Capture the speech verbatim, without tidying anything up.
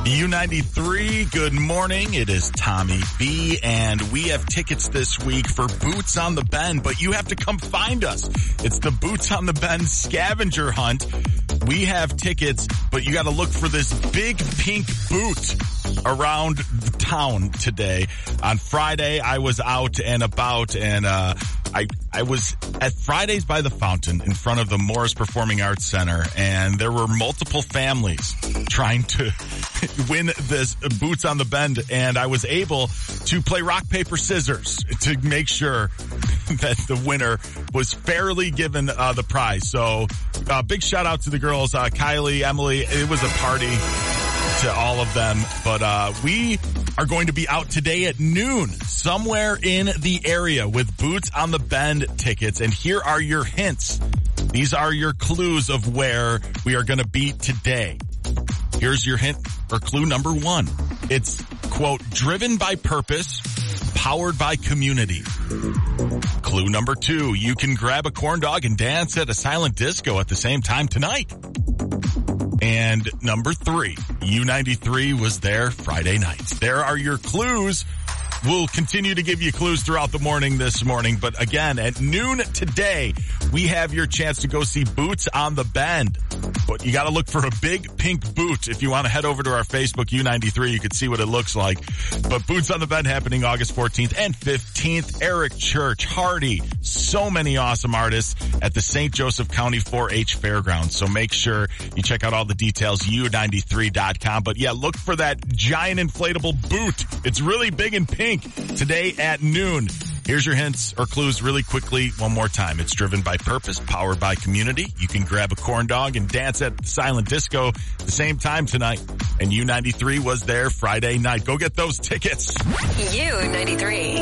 U ninety-three, good morning. It is Tommy B, and we have tickets this week for Boots on the Bend, but you have to come find us. It's the Boots on the Bend scavenger hunt. We have tickets, but you got to look for this big pink boot around the town today. On Friday, I was out and about, and uh I I was at Fridays by the Fountain in front of the Morris Performing Arts Center, and there were multiple families trying to win this Boots on the Bend, and I was able to play rock, paper, scissors to make sure that the winner was fairly given uh, the prize. So uh, big shout out to the girls, uh, Kylie, Emily. It was a party to all of them, but uh we are going to be out today at noon somewhere in the area with Boots on the Bend tickets, and here are your hints. These are your clues of where we are going to be today. Here's your hint or clue number one. It's, quote, driven by purpose, powered by community. Clue number two, you can grab a corn dog and dance at a silent disco at the same time tonight. And number three, U ninety-three was there Friday nights. There are your clues. We'll continue to give you clues throughout the morning this morning. But again, at noon today, we have your chance to go see Boots on the Bend. But you got to look for a big pink boot. If you want to head over to our Facebook, U ninety-three, you can see what it looks like. But Boots on the Bend happening August fourteenth and fifteenth. Eric Church, Hardy, so many awesome artists at the Saint Joseph County four H Fairgrounds. So make sure you check out all the details, U ninety-three dot com. But yeah, look for that giant inflatable boot. It's really big and pink today at noon. Here's your hints or clues really quickly one more time. It's driven by purpose, powered by community. You can grab a corn dog and dance at the silent disco at the same time tonight. And U ninety-three was there Friday night. Go get those tickets. U ninety-three.